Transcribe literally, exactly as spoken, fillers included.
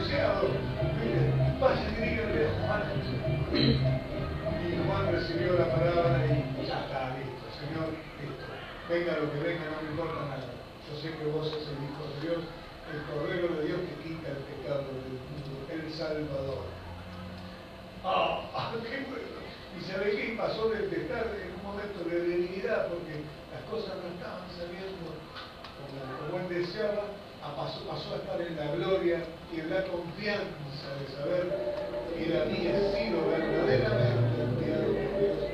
deseado. Vaya y dígale a Juan. Y Juan recibió la palabra y ya está, listo, Señor, listo. Venga lo que venga, no me importa nada. Yo sé que vos sos el Hijo de Dios, el Cordero de Dios que quita el pecado del mundo, el Salvador. ¡Ah! Oh, ¡qué bueno! Y sabe qué pasó de estar en un momento de debilidad porque las cosas no estaban saliendo como, como él deseaba, a pasó, pasó a estar en la gloria y en la confianza de saber que él había sido verdaderamente enviado por Dios